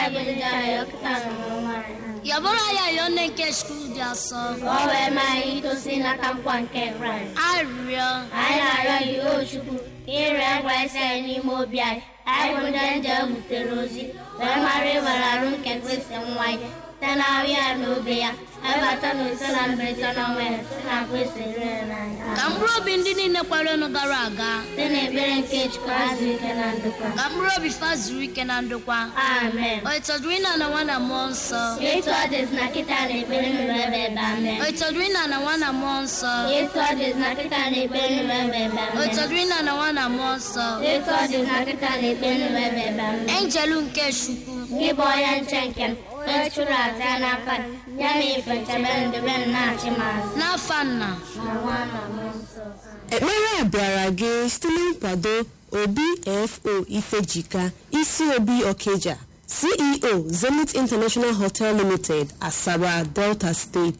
Yabora ya yone ke school jaso. Owe mai to sina kampwan ke Christ. Ario. Ayara yo chuku. Ire kwese ni mobia. I wouldn't jump the rosy. When my river room can twist and white. Then I wear no beer. Everton will sell and Britain on West. And twist it. Cambro bindini na kwalo no garaga. Then a bearing cage class weekend and the Cambro before weekend and the kwa. Amen. It's a dream and a one a monster. It's what is Nakita and a bearing Rebbe. It's a dream and a one a monster. It's what is Nakita and a bearing Rebbe. It's a dream and a one a monster. It's what is Nakita and a bearing Rebbe. Angelun Keshuku. Ni boy and champion. Let's try and have fun. Yummy for Taban the Ben Nachimas. Na fanna. Ekpere bịara gị site nkwado OBFO Ifejika, isi Obi Okeja, CEO Zenith International Hotel Limited, Asaba, Delta State.